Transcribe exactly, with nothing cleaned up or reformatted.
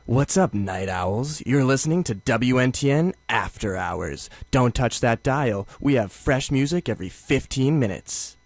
What's up, night owls? You're listening to W N T N After Hours. Don't touch that dial. We have fresh music every fifteen minutes.